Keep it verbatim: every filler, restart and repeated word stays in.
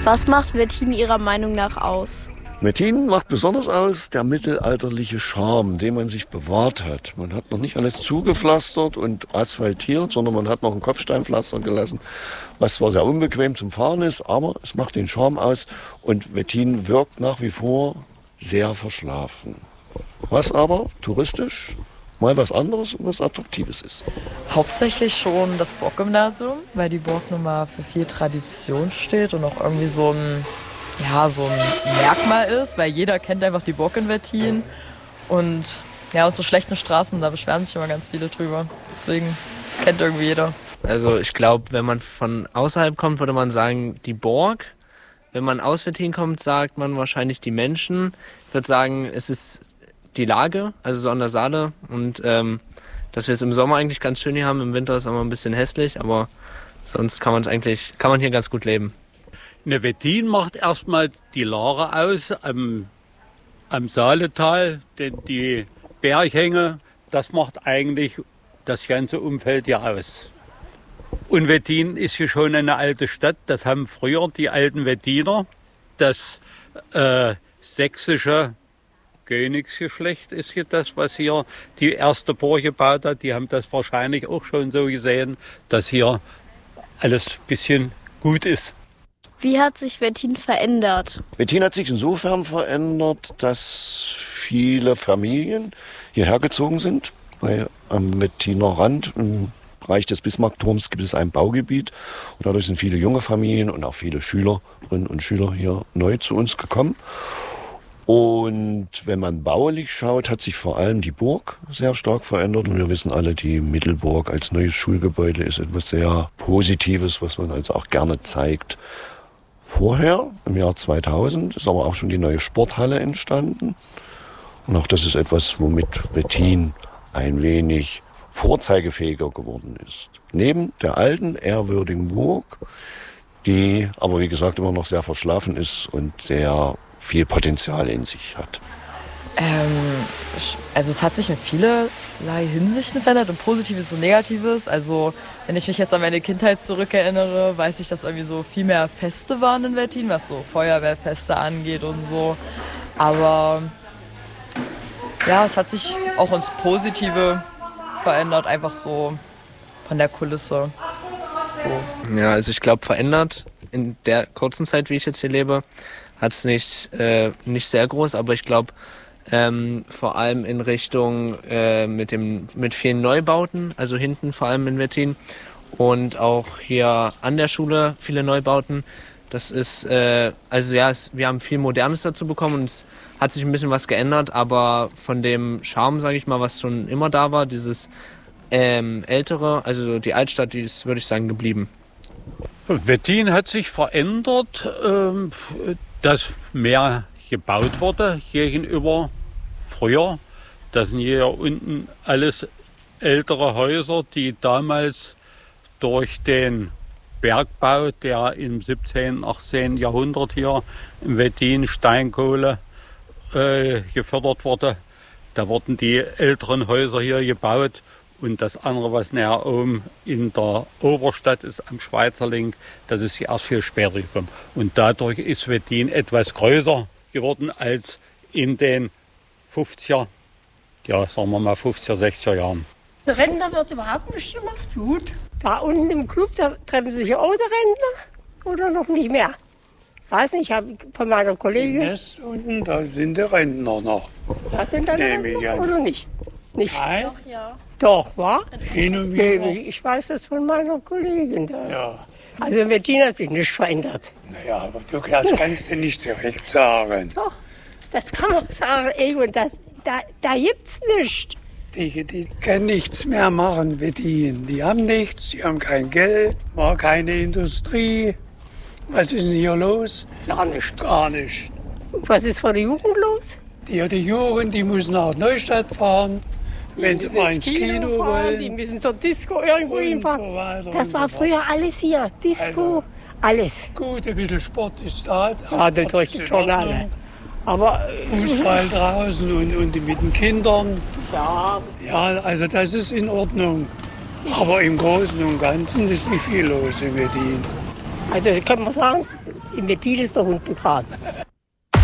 Was macht Wettin Ihrer Meinung nach aus? Wettin macht besonders aus der mittelalterliche Charme, den man sich bewahrt hat. Man hat noch nicht alles zugepflastert und asphaltiert, sondern man hat noch ein Kopfsteinpflaster gelassen, was zwar sehr unbequem zum Fahren ist, aber es macht den Charme aus und Wettin wirkt nach wie vor sehr verschlafen. Was aber touristisch mal was anderes und was Attraktives ist. Hauptsächlich schon das Burggymnasium, weil die Burg nun mal für viel Tradition steht und auch irgendwie so ein, ja, so ein Merkmal ist, weil jeder kennt einfach die Burg in Wettin. Und ja, und so schlechten Straßen, da beschweren sich immer ganz viele drüber. Deswegen kennt irgendwie jeder. Also ich glaube, wenn man von außerhalb kommt, würde man sagen die Burg. Wenn man aus Wettin kommt, sagt man wahrscheinlich die Menschen. Ich würde sagen, es ist die Lage, also so an der Saale. Und ähm, dass wir es im Sommer eigentlich ganz schön hier haben, im Winter ist es immer ein bisschen hässlich, aber sonst kann man es eigentlich, kann man hier ganz gut leben. Ne, Wettin macht erstmal die Lage aus am, am Saaletal, denn die Berghänge, das macht eigentlich das ganze Umfeld hier aus. Und Wettin ist hier schon eine alte Stadt, das haben früher die alten Wettiner, das äh, sächsische Königsgeschlecht ist hier das, was hier die erste Burg gebaut hat. Die haben das wahrscheinlich auch schon so gesehen, dass hier alles ein bisschen gut ist. Wie hat sich Wettin verändert? Wettin hat sich insofern verändert, dass viele Familien hierher gezogen sind. Weil am Wettiner Rand, im Bereich des Bismarckturms, gibt es ein Baugebiet. Und dadurch sind viele junge Familien und auch viele Schülerinnen und Schüler hier neu zu uns gekommen. Und wenn man baulich schaut, hat sich vor allem die Burg sehr stark verändert. Und wir wissen alle, die Mittelburg als neues Schulgebäude ist etwas sehr Positives, was man also auch gerne zeigt. Vorher, im Jahr zweitausend, ist aber auch schon die neue Sporthalle entstanden. Und auch das ist etwas, womit Wettin ein wenig vorzeigefähiger geworden ist. Neben der alten, ehrwürdigen Burg, die aber wie gesagt immer noch sehr verschlafen ist und sehr viel Potenzial in sich hat. Ähm, also es hat sich in vielerlei Hinsichten verändert, und Positives und Negatives. Also wenn ich mich jetzt an meine Kindheit zurückerinnere, weiß ich, dass irgendwie so viel mehr Feste waren in Wettin, was so Feuerwehrfeste angeht und so. Aber ja, es hat sich auch ins Positive verändert, einfach so von der Kulisse. So. Ja, also ich glaube, verändert in der kurzen Zeit, wie ich jetzt hier lebe, hat es nicht, äh, nicht sehr groß, aber ich glaube, ähm, vor allem in Richtung äh, mit dem mit vielen Neubauten, also hinten vor allem in Wettin und auch hier an der Schule viele Neubauten. Das ist, äh, also ja, es, wir haben viel Modernes dazu bekommen und es hat sich ein bisschen was geändert, aber von dem Charme, sage ich mal, was schon immer da war, dieses ähm, ältere, also die Altstadt, die ist, würde ich sagen, geblieben. Wettin hat sich verändert, ähm, dass mehr gebaut wurde hier gegenüber früher. Das sind hier unten alles ältere Häuser, die damals durch den Bergbau, der im siebzehnten, achtzehnten Jahrhundert hier im Wettin Steinkohle äh, gefördert wurde. Da wurden die älteren Häuser hier gebaut. Und das andere, was näher oben in der Oberstadt ist, am Schweizerling, das ist erst viel später gekommen. Und dadurch ist Wettin etwas größer geworden als in den fünfziger, ja, sagen wir mal fünfziger, sechziger Jahren. Der Rentner wird überhaupt nicht gemacht. Gut. Da unten im Club, da treffen sich auch die Rentner oder noch nicht mehr. Ich weiß nicht, ich habe von meiner Kollegin. Nest unten, da sind die Rentner noch. Da sind dann Rentner oder nicht? Nicht? Nein. Doch, ja. Doch, wa? Hin und wieder. Ich weiß das von meiner Kollegin da. Ja. Also Wettin hat sich nicht verändert. Naja, aber du, das kannst du nicht direkt sagen. Doch, das kann man sagen. Ey, und das, da, da gibt's nichts. Die, die können nichts mehr machen, Wettin. Die haben nichts, die haben kein Geld, war keine Industrie. Was ist denn hier los? Gar nicht. Gar nicht. Und was ist von der Jugend los? Die, die Jugend, die müssen nach Neustadt fahren, wenn sie mal ins Kino, Kino fahren, wollen. Die müssen zur Disco irgendwo und hinfahren. So weiter das und war so früher alles hier. Disco, Also, alles. Gut, ein bisschen Sport ist da. Ja, das durch die Journale. Aber Fußball draußen und, und mit den Kindern. ja, Ja, also das ist in Ordnung. Aber im Großen und Ganzen ist nicht viel los in Wettin. also können wir sagen, Im Wettin ist der Hund begraben.